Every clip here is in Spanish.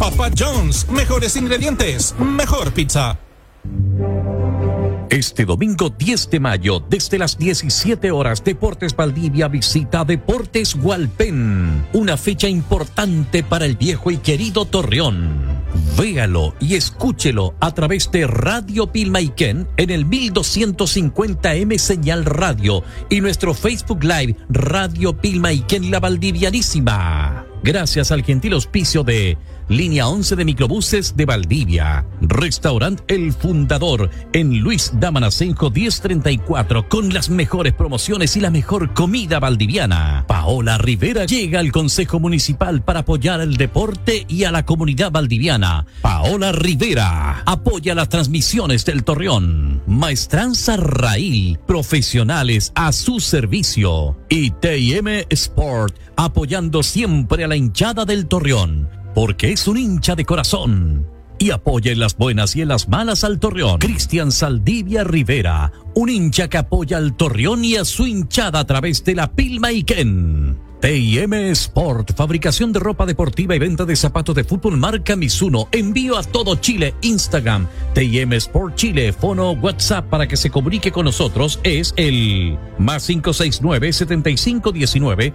Papa John's, mejores ingredientes, mejor pizza. Este domingo 10 de mayo, desde las 17 horas, Deportes Valdivia visita Deportes Hualpén, una fecha importante para el viejo y querido Torreón. Véalo y escúchelo a través de Radio Pilmaiquén en el 1250M Señal Radio y nuestro Facebook Live Radio Pilmaiquén La Valdivianísima. Gracias al gentil auspicio de Línea 11 de Microbuses de Valdivia, Restaurant El Fundador en Luis Damanacenjo 1034, con las mejores promociones y la mejor comida valdiviana. Paola Rivera llega al Consejo Municipal para apoyar el deporte y a la comunidad valdiviana. Paola Rivera apoya las transmisiones del Torreón. Maestranza Raíl, profesionales a su servicio. Y T&M Sport, apoyando siempre a la hinchada del Torreón, porque es un hincha de corazón y apoya en las buenas y en las malas al Torreón. Cristian Saldivia Rivera, un hincha que apoya al Torreón y a su hinchada a través de la Pilmaiquén. T&M Sport, fabricación de ropa deportiva y venta de zapatos de fútbol marca Mizuno. Envío a todo Chile. Instagram, T&M Sport Chile. Fono WhatsApp para que se comunique con nosotros es el +569 7519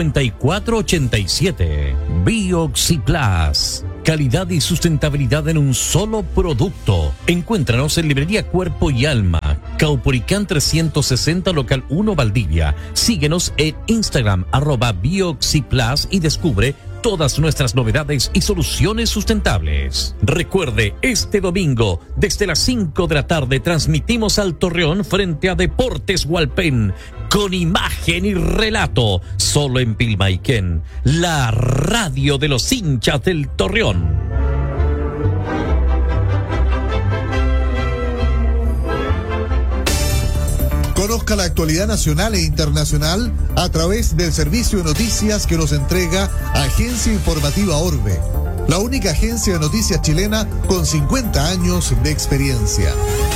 5487. Bioxiplas, calidad y sustentabilidad en un solo producto. Encuéntranos en Librería Cuerpo y Alma, Caupolicán 360, local 1, Valdivia. Síguenos en Instagram, @Bioxiplas, y descubre todas nuestras novedades y soluciones sustentables. Recuerde, este domingo, desde las 5 de la tarde, transmitimos al Torreón frente a Deportes Hualpén, con imagen y relato, solo en Pilmaiquén, la radio de los hinchas del Torreón. Conozca la actualidad nacional e internacional a través del servicio de noticias que nos entrega Agencia Informativa Orbe, la única agencia de noticias chilena con 50 años de experiencia.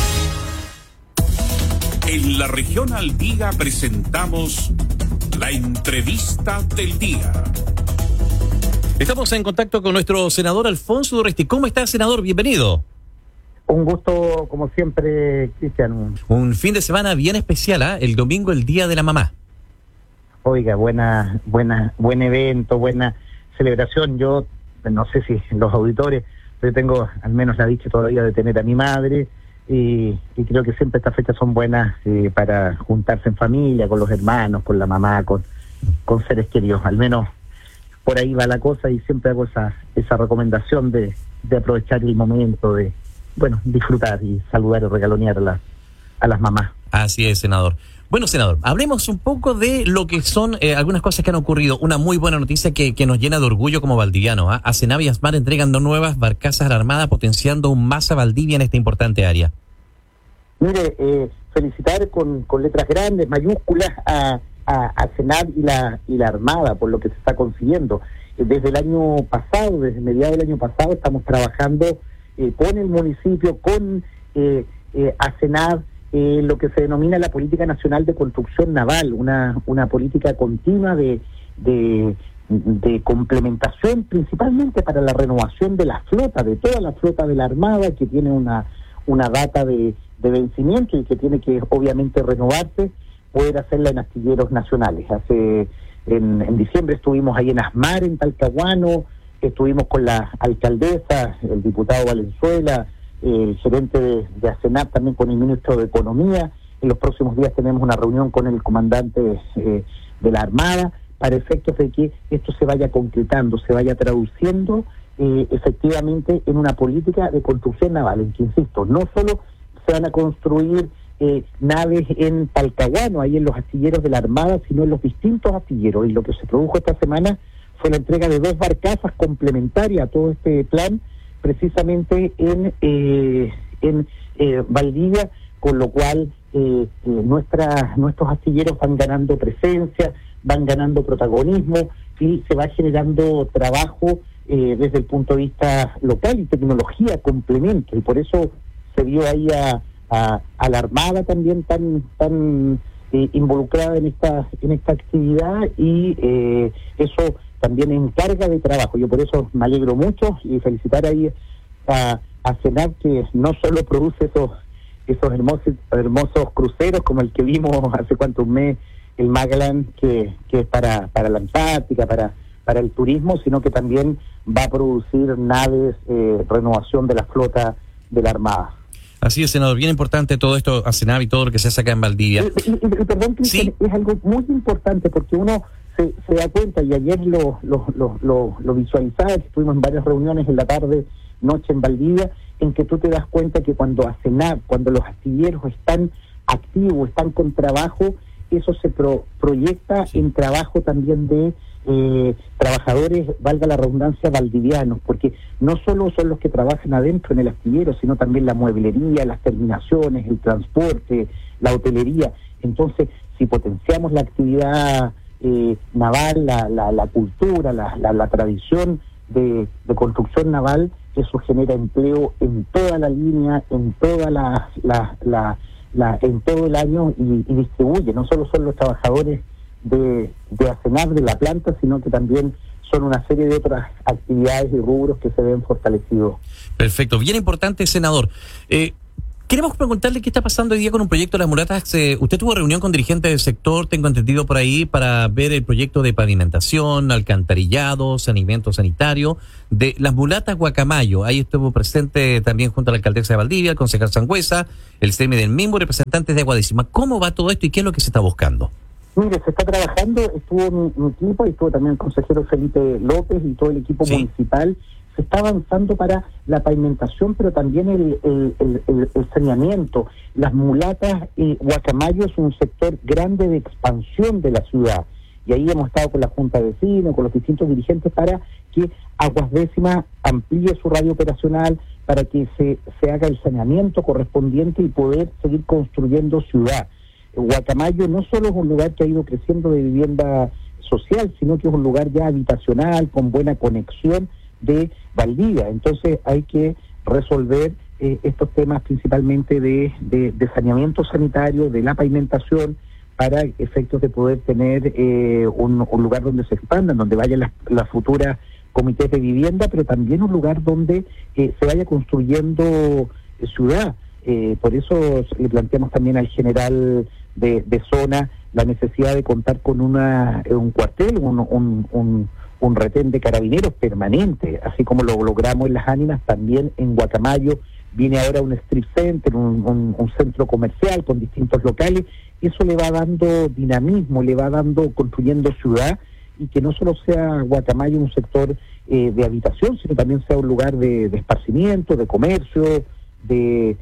En la región al día presentamos la entrevista del día. Estamos en contacto con nuestro senador Alfonso Durresti. ¿Cómo está, senador? Bienvenido. Un gusto, como siempre, Cristian. Un fin de semana bien especial, ¿eh? El domingo, el Día de la Mamá. Buen evento, buena celebración. Yo no sé si los auditores, pero tengo al menos la dicha todavía de tener a mi madre, y creo que siempre estas fechas son buenas para juntarse en familia, con los hermanos, con la mamá, con seres queridos. Al menos por ahí va la cosa, y siempre hago esa recomendación de aprovechar el momento de disfrutar y saludar y regalonear a las mamás. Así es, senador. Bueno, senador, hablemos un poco de lo que son algunas cosas que han ocurrido. Una muy buena noticia que nos llena de orgullo como valdiviano. ASENAV y ASMAR entregan 2 nuevas barcazas a la Armada, potenciando aún más a Valdivia en esta importante área. Mire, felicitar con letras grandes, mayúsculas, a ASENAV y la Armada por lo que se está consiguiendo. Desde el año pasado, desde mediados del año pasado, estamos trabajando con el municipio, con ASENAV, lo que se denomina la Política Nacional de Construcción Naval, una política continua de complementación, principalmente para la renovación de la flota, de toda la flota de la Armada, que tiene una data de vencimiento y que tiene que obviamente renovarse, poder hacerla en astilleros nacionales. En diciembre estuvimos ahí en ASMAR, en Talcahuano, estuvimos con la alcaldesa, el diputado Valenzuela, el gerente de ASENAV, también con el ministro de Economía. En los próximos días tenemos una reunión con el comandante de la Armada, para efectos de que esto se vaya concretando, se vaya traduciendo efectivamente en una política de construcción naval, en que, insisto, no solo se van a construir naves en Talcahuano, ahí en los astilleros de la Armada, sino en los distintos astilleros. Y lo que se produjo esta semana fue la entrega de 2 barcazas complementarias a todo este plan, precisamente en Valdivia, con lo cual nuestros astilleros van ganando presencia, van ganando protagonismo, y se va generando trabajo desde el punto de vista local y tecnología, complemento, y por eso se vio ahí a la Armada también tan involucrada en esta actividad, y eso también en carga de trabajo. Yo por eso me alegro mucho y felicitar ahí a CENAV, que no solo produce esos hermosos cruceros como el que vimos hace un mes, el Magellan, que es para la Antártica, para el turismo, sino que también va a producir naves, renovación de la flota de la Armada. Así es, senador, bien importante todo esto a CENAV y todo lo que se hace acá en Valdivia. Y perdón, Cristian, ¿sí? Es algo muy importante porque uno se da cuenta, y ayer lo visualizaba, estuvimos en varias reuniones en la tarde, noche en Valdivia, en que tú te das cuenta que cuando a CENAV, cuando los astilleros están activos, están con trabajo, eso se proyecta en trabajo también de trabajadores, valga la redundancia, valdivianos, porque no solo son los que trabajan adentro en el astillero, sino también la mueblería, las terminaciones, el transporte, la hotelería. Entonces, si potenciamos la actividad naval, la cultura, la tradición de construcción naval, eso genera empleo en toda la línea, en toda en todo el año, y distribuye. No solo son los trabajadores de ACENAV, de la planta, sino que también son una serie de otras actividades y rubros que se ven fortalecidos. Perfecto, bien importante, senador. Queremos preguntarle qué está pasando hoy día con un proyecto de las mulatas. Usted tuvo reunión con dirigentes del sector, tengo entendido por ahí, para ver el proyecto de pavimentación, alcantarillado, saneamiento sanitario de las mulatas Guacamayo. Ahí estuvo presente también junto a la alcaldesa de Valdivia, el concejal Sangüesa, el CM del mismo, representantes de Aguadécima. ¿Cómo va todo esto y qué es lo que se está buscando? Mire, se está trabajando, estuvo mi equipo, y estuvo también el consejero Felipe López y todo el equipo municipal. Se está avanzando para la pavimentación, pero también el saneamiento. Las mulatas, Guacamayo es un sector grande de expansión de la ciudad, y ahí hemos estado con la Junta de Vecinos, con los distintos dirigentes, para que Aguas Décimas amplíe su radio operacional, para que se haga el saneamiento correspondiente y poder seguir construyendo ciudad. Guacamayo no solo es un lugar que ha ido creciendo de vivienda social, sino que es un lugar ya habitacional, con buena conexión de Valdivia. Entonces hay que resolver estos temas principalmente de saneamiento sanitario, de la pavimentación, para efectos de poder tener un lugar donde se expandan, donde vayan las futuras comités de vivienda, pero también un lugar donde se vaya construyendo ciudad. Por eso le planteamos también al general de zona la necesidad de contar con un cuartel, un retén de carabineros permanente, así como lo logramos en Las Ánimas. También en Guacamayo viene ahora un strip center, un centro comercial con distintos locales. Eso le va dando dinamismo, le va construyendo ciudad, y que no solo sea Guacamayo un sector de habitación, sino también sea un lugar de esparcimiento, de comercio, de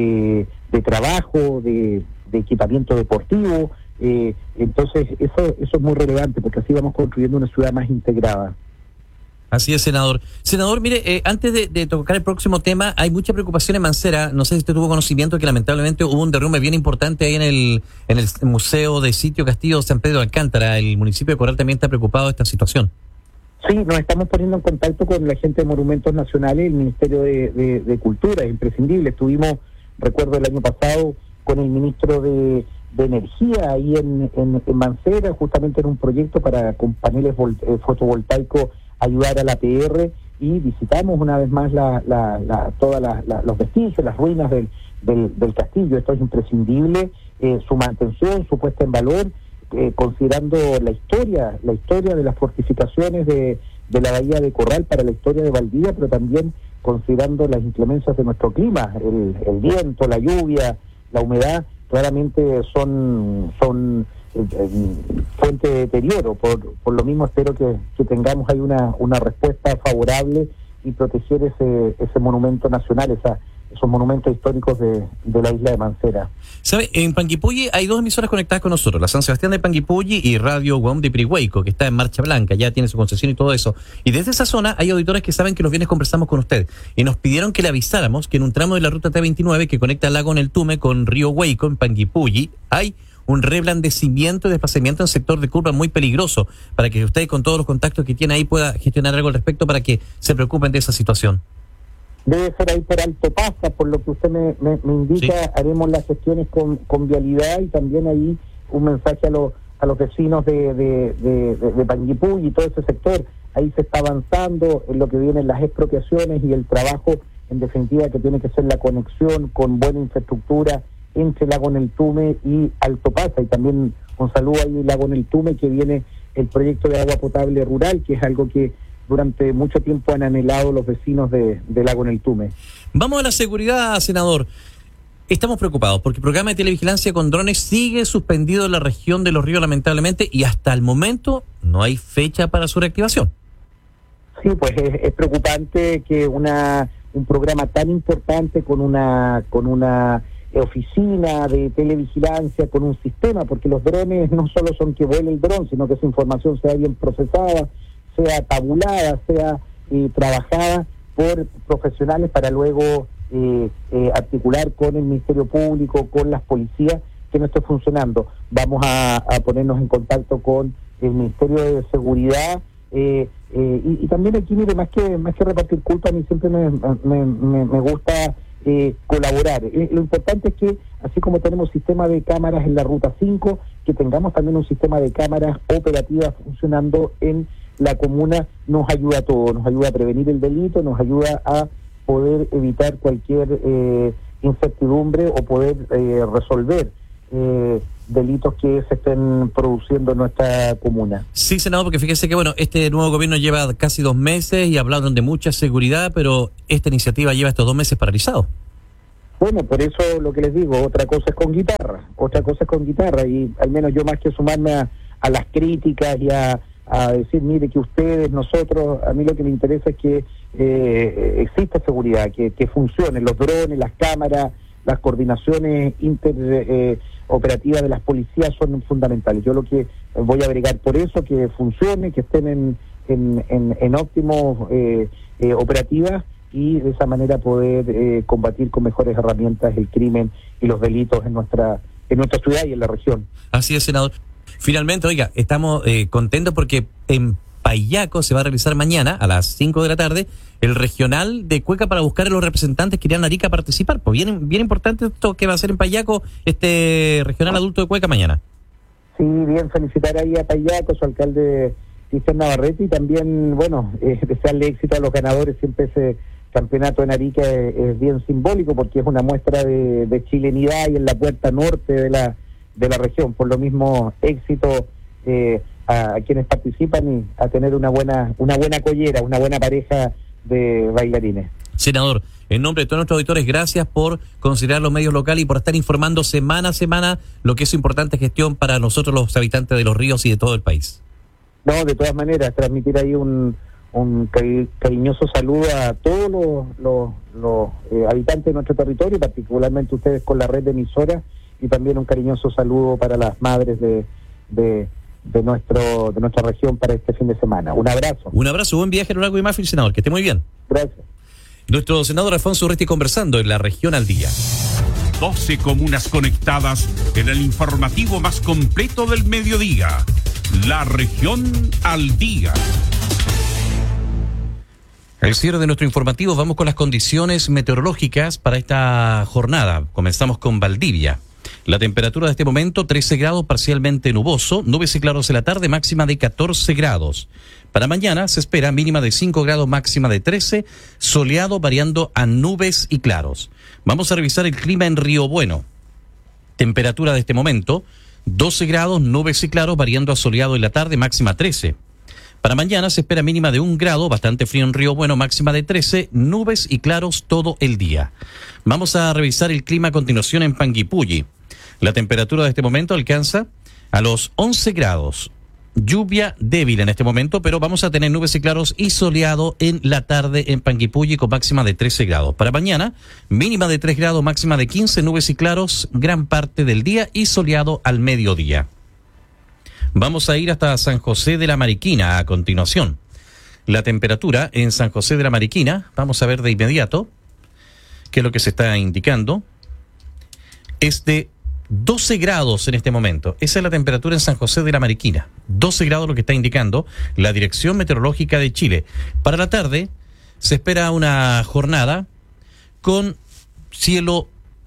trabajo, de equipamiento deportivo. Entonces eso es muy relevante, porque así vamos construyendo una ciudad más integrada. Así es, senador. Senador, mire, antes de tocar el próximo tema, hay mucha preocupación en Mancera. No sé si usted tuvo conocimiento que lamentablemente hubo un derrumbe bien importante ahí en el Museo de Sitio Castillo San Pedro de Alcántara. El municipio de Corral también está preocupado de esta situación. Sí, nos estamos poniendo en contacto con la gente de Monumentos Nacionales, el Ministerio de Cultura. Es imprescindible. Estuvimos, recuerdo, el año pasado con el ministro de Energía ahí en Mancera, justamente en un proyecto para, con paneles fotovoltaicos, ayudar a la PR, y visitamos una vez más todos los vestigios, las ruinas del castillo. Esto es imprescindible, su mantención, su puesta en valor, considerando la historia de las fortificaciones de la bahía de Corral para la historia de Valdivia, pero también considerando las inclemencias de nuestro clima, el viento, la lluvia, la humedad. Claramente son fuente de deterioro. Por lo mismo espero que tengamos ahí una respuesta favorable y proteger ese monumento nacional, esos monumentos históricos de la isla de Mancera. ¿Sabe? En Panguipulli hay dos emisoras conectadas con nosotros, la San Sebastián de Panguipulli y Radio UAM de Pirihueco, que está en marcha blanca, ya tiene su concesión y todo eso. Y desde esa zona hay auditores que saben que los viernes conversamos con usted y nos pidieron que le avisáramos que en un tramo de la ruta T29 que conecta el lago Neltume con Río Hueco, en Panguipulli, hay un reblandecimiento y desplazamiento en el sector de curva muy peligroso, para que usted, con todos los contactos que tiene ahí, pueda gestionar algo al respecto para que se preocupen de esa situación. Debe ser ahí por Alto Pasa, por lo que usted me indica. Sí. Haremos las gestiones con vialidad, y también ahí un mensaje a los vecinos de Panguipulli y todo ese sector. Ahí se está avanzando en lo que vienen las expropiaciones y el trabajo, en definitiva, que tiene que ser la conexión con buena infraestructura entre Lago Neltume y Alto Pasa, y también un saludo ahí Lago Neltume, que viene el proyecto de agua potable rural, que es algo que durante mucho tiempo han anhelado los vecinos de Lago Neltume. Vamos a la seguridad, senador. Estamos preocupados porque el programa de televigilancia con drones sigue suspendido en la región de Los Ríos, lamentablemente, y hasta el momento no hay fecha para su reactivación. Sí, pues es preocupante que un programa tan importante con una oficina de televigilancia, con un sistema, porque los drones no solo son que vuele el dron, sino que esa información sea bien procesada, sea tabulada, sea trabajada por profesionales para luego articular con el Ministerio Público, con las policías, que no esté funcionando. Vamos a ponernos en contacto con el Ministerio de Seguridad, y también aquí, mire, más que repartir culpa, a mí siempre me gusta colaborar. Lo importante es que, así como tenemos sistema de cámaras en la Ruta 5, que tengamos también un sistema de cámaras operativas funcionando en la comuna. Nos ayuda a todo, nos ayuda a prevenir el delito, nos ayuda a poder evitar cualquier incertidumbre o poder resolver delitos que se estén produciendo en nuestra comuna. Sí, senador, porque fíjese que este nuevo gobierno lleva casi 2 meses y hablaron de mucha seguridad, pero esta iniciativa lleva estos 2 meses paralizados. Bueno, por eso lo que les digo, otra cosa es con guitarra, y al menos yo, más que sumarme a las críticas y a decir, mire, que ustedes, nosotros, a mí lo que me interesa es que exista seguridad, que funcionen los drones, las cámaras, las coordinaciones interoperativas de las policías son fundamentales. Yo lo que voy a bregar por eso, que funcione, que estén en óptimos operativas, y de esa manera poder combatir con mejores herramientas el crimen y los delitos en nuestra ciudad y en la región. Así es, senador. Finalmente, oiga, estamos contentos porque en Payaco se va a realizar mañana a las 5 de la tarde el regional de Cueca para buscar a los representantes que irán a Arica a participar. Pues bien importante esto que va a ser en Payaco, este regional adulto de Cueca mañana. Sí, bien, felicitar ahí a Payaco, su alcalde Cristian Navarrete, y también, desearle éxito a los ganadores. Siempre ese campeonato en Arica es bien simbólico porque es una muestra de chilenidad y en la puerta norte de la región. Por lo mismo, éxito a quienes participan y a tener una buena collera, una buena pareja de bailarines. Senador, en nombre de todos nuestros auditores, gracias por considerar los medios locales y por estar informando semana a semana lo que es importante gestión para nosotros los habitantes de Los Ríos y de todo el país. No, de todas maneras, transmitir ahí un cariñoso saludo a todos los habitantes de nuestro territorio, particularmente ustedes con la red de emisoras, y también un cariñoso saludo para las madres de nuestra región para este fin de semana. Un abrazo. Un abrazo, buen viaje a lo largo y más, senador, que esté muy bien. Gracias. Nuestro senador Alfonso Urresti conversando en la región al día. 12 comunas conectadas en el informativo más completo del mediodía. La región al día. Al cierre de nuestro informativo vamos con las condiciones meteorológicas para esta jornada. Comenzamos con Valdivia. La temperatura de este momento, 13 grados, parcialmente nuboso, nubes y claros en la tarde, máxima de 14 grados. Para mañana se espera mínima de 5 grados, máxima de 13, soleado variando a nubes y claros. Vamos a revisar el clima en Río Bueno. Temperatura de este momento, 12 grados, nubes y claros, variando a soleado en la tarde, máxima 13. Para mañana se espera mínima de 1 grado, bastante frío en Río Bueno, máxima de 13, nubes y claros todo el día. Vamos a revisar el clima a continuación en Panguipulli. La temperatura de este momento alcanza a los 11 grados. Lluvia débil en este momento, pero vamos a tener nubes y claros y soleado en la tarde en Panguipulli con máxima de 13 grados. Para mañana, mínima de 3 grados, máxima de 15, nubes y claros gran parte del día y soleado al mediodía. Vamos a ir hasta San José de la Mariquina a continuación. La temperatura en San José de la Mariquina, vamos a ver de inmediato qué es lo que se está indicando, es de 12 grados en este momento. Esa es la temperatura en San José de la Mariquina. 12 grados lo que está indicando la Dirección Meteorológica de Chile. Para la tarde se espera una jornada con cielo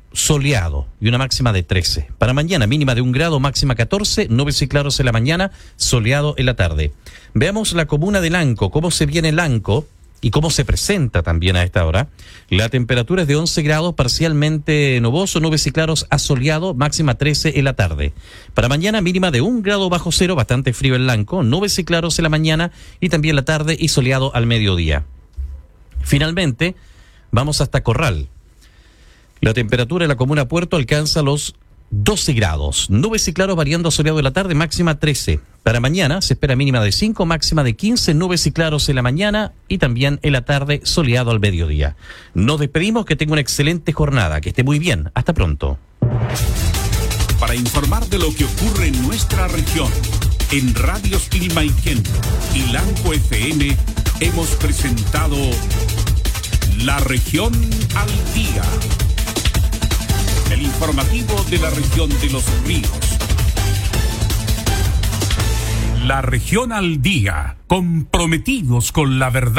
soleado y una máxima de 13. Para mañana, mínima de 1 grado, máxima 14, nubes y claros en la mañana, soleado en la tarde. Veamos la comuna de Lanco, cómo se viene Lanco y cómo se presenta también a esta hora. La temperatura es de 11 grados, parcialmente nuboso, nubes y claros, asoleado, máxima 13 en la tarde. Para mañana, mínima de 1 grado bajo cero, bastante frío en Lanco, nubes y claros en la mañana y también la tarde y soleado al mediodía. Finalmente, vamos hasta Corral. La temperatura en la comuna Puerto alcanza los 12 grados. Nubes y claros variando a soleado en la tarde, máxima 13. Para mañana se espera mínima de 5, máxima de 15, nubes y claros en la mañana y también en la tarde, soleado al mediodía. Nos despedimos, que tenga una excelente jornada, que esté muy bien. Hasta pronto. Para informar de lo que ocurre en nuestra región, en Radios Quilmayquén y Lanco FM, hemos presentado La Región al Día. El informativo de la región de Los Ríos. La Región al Día, comprometidos con la verdad.